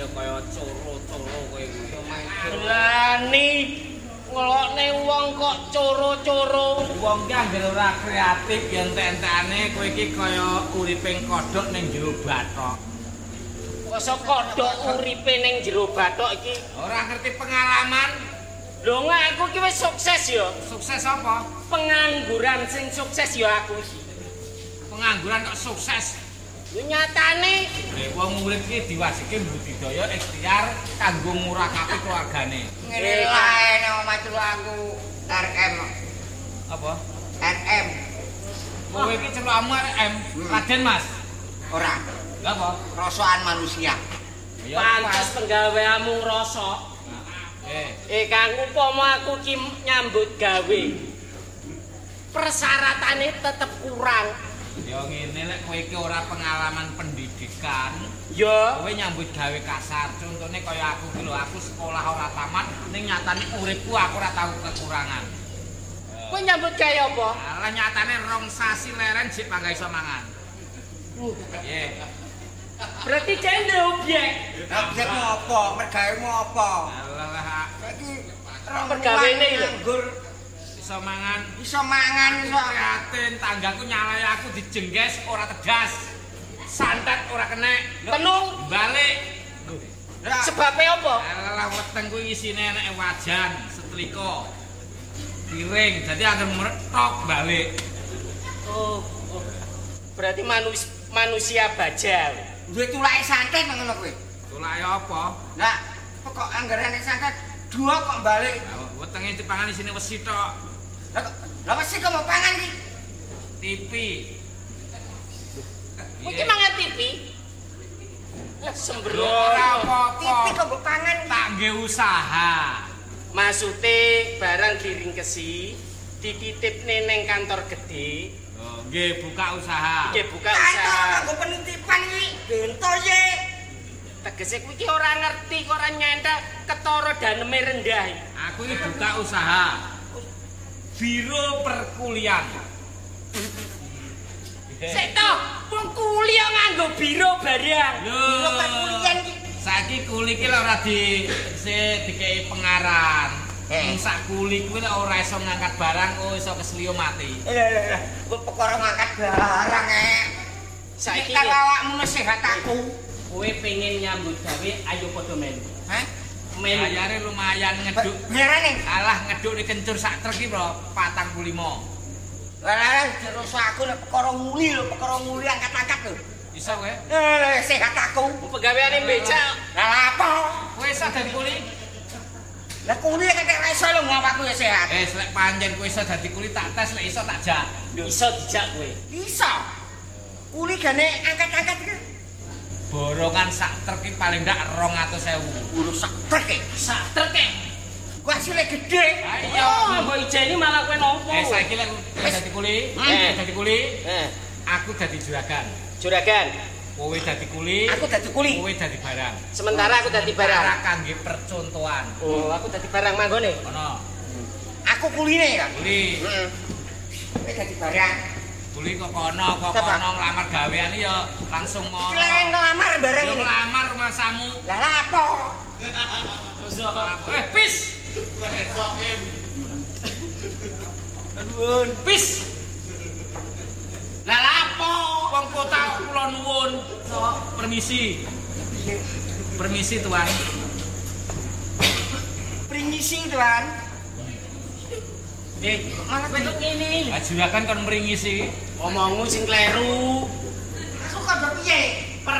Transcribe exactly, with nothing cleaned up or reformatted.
kaya coro-coro kowe kuwi. Berani ngelokne wong kok coro-coro. Wong ki anggere ora kreatif ya entek-entekane kowe iki kaya uriping kodhok ning jero bathok. Kok kodhok uripe ning jero bathok iki Ora ngerti pengalaman. lho nggak aku ki wis sukses ya. Sukses apa? Pengangguran sing sukses ya aku. Pengangguran kok sukses. Yo nyatane Eh wong urip iki diwasike budidaya ikhtiar kanggo ngurangake keluargane. Ngene lae nek omah telu aku R M. Apa? R M. Kowe iki celukmu M, Raden Mas. Ora. Lha apa? Rosokan manusia. Ya pantes penggaweamu ngrasa. Eh, Eh Kang upama aku ki nyambut gawe. Persyaratannya tetep kurang. ya ngene lek kowe iki ora pengalaman pendidikan, Ya, kowe nyambut gawe kasar. Contone kaya aku ki lho, aku sekolah ora tamat, ning nyatane uripku aku ora tau kekurangan. kowe nyambut gawe apa? Alah nyatane rong sasi leren sik pangga iso mangan. Nggih. Berarti jende objek. Objekmu apa? Mergawemu apa? Alah Saiki Mergawene lho. nganggur iso mangan. iso mangan iso. Prihatin, tanggaku nyalai aku dijengges ora tegas. Santet ora kenek. Tenung. Balik. Sebabnya apa? Alah weteng kuwi isine enek wajan, setrika. Piring, dadi anggere meretok balik. Oh, oh. Berarti manus manusia bajal. Duwe tulake santet ngono kowe. Tulake apa? Lah, kok anggarane santet dua kok balik. Lah wetenge dipangan isine wesi tok. Lah kok lah mesti kok mau pangan iki. T V. Kowe ki mangan T V? Lah sembrono. Ora Tipi apa-apa. kok mbok pangan iki. Tak nggih usaha. Maksude barang diringkesi, dititipne ning kantor gede, Oh, nggih buka usaha. nggih buka Kantor usaha. kanggo penitipan iki. Bento ye. Tegese kowe iki ora ngerti kok ora nyentak ketara daneme rendah iki. Aku ini buka usaha. Biro perkulian. Sik to, wong kuliah nganggo biro barang. Biro perkulian iki. Saiki kuli ki lek ora di se dikei pengaran. Eh. Ing sak kuli kuwi lek ora iso ngangkat barang, oh iso keslio mati. Lah lah lah, kok perkara ngangkat barang e. Saiki Saiki kalau awakmu nasihat aku. kowe pengen nyambut gawe ayo padha melu. Hah? Melu. Bayare lumayan ngeduk. Bayarane? Alah ngeduk di kencur sak truk iki, Bro, patang puluh lima. Lah lah, terus aku nek perkara nguli lho, perkara nguli angkat-angkat lho. Iso kowe? Eh, sehat aku. Pegaweane becak. Lah apa? Kowe iso dadi kuli? Lah kuli nek nek iso lho ngawakku ya sehat. Eh, lek pancen kowe iso dadi kuli tak tes, lek iso tak jak. Iso dijak kowe. Iso. Kuli gane angkat-angkat iki. Borongan sak truk iki paling ndak dua ratus ribu. Urus sak truk e. Sak truk e. Ku asile gede. Ayo. Oh, mbok ijeni malah kowe nopo? Eh, saiki lek kowe dadi kuli, Eh. dadi kuli, Eh, aku dadi juragan. juragan. Kowe dadi kuli, Aku dadi kuli. kowe dadi barang. Sementara aku dadi Cara barang. kangge percontohan. Oh, aku dadi barang manggone. Ono. Aku kuline ya. Kuli, Heeh. Kowe dadi barang. kuli kok kono, kok Siapa? kono nglamar gawean ya langsung Iki ngono. lek ngelamar barang Yo ini. nglamar rumah samu. Lah lah apa? Eh, pis. Nuwun, pis. Lah lapo wong kota kula nuwun. Permisi. Permisi, Tuan. Pringisi tuan. Eh, malah kowe kok ngene. Lah juragan kon mringisi. Omongmu sing kleru. Aku kok piye?